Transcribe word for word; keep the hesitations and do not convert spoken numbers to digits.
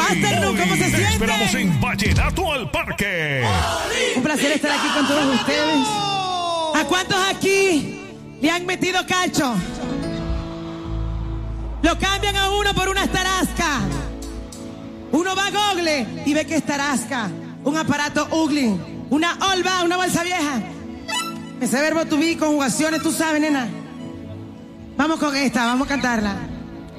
Afternoon, ¿cómo se siente? Esperamos en Vallenato al Parque. Un placer estar aquí con todos ustedes. ¿A cuántos aquí le han metido cacho? Lo cambian a uno por una tarasca. Uno va a Google y ve que es tarasca. Un aparato ugly. Una olva, una bolsa vieja. Ese verbo to be, conjugaciones, tú sabes, nena. Vamos con esta, vamos a cantarla.